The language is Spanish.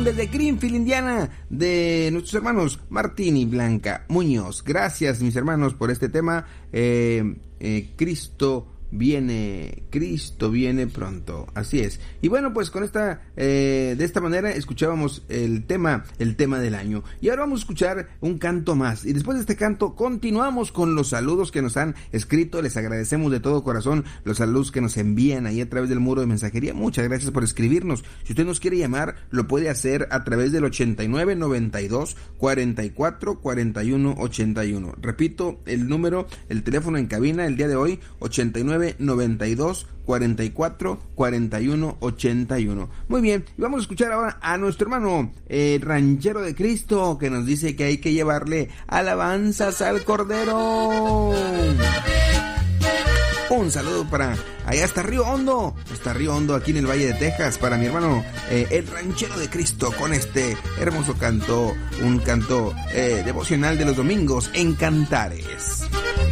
petición desde Greenfield, Indiana, de nuestros hermanos Martín y Blanca Muñoz. Gracias, mis hermanos, por este tema. Cristo viene pronto, así es. Y bueno, pues con de esta manera escuchábamos el tema del año. Y ahora vamos a escuchar un canto más. Y después de este canto continuamos con los saludos que nos han escrito. Les agradecemos de todo corazón los saludos que nos envían ahí a través del muro de mensajería. Muchas gracias por escribirnos. Si usted nos quiere llamar, lo puede hacer a través del 89 92 44 41 81. Repito el número, el teléfono en cabina el día de hoy, 89 92 44 41 81. Muy bien, y vamos a escuchar ahora a nuestro hermano ranchero de Cristo, que nos dice que hay que llevarle alabanzas al Cordero. Un saludo para allá hasta Río Hondo, aquí en el Valle de Texas, para mi hermano el ranchero de Cristo, con este hermoso canto, un canto devocional de los domingos en Cantares.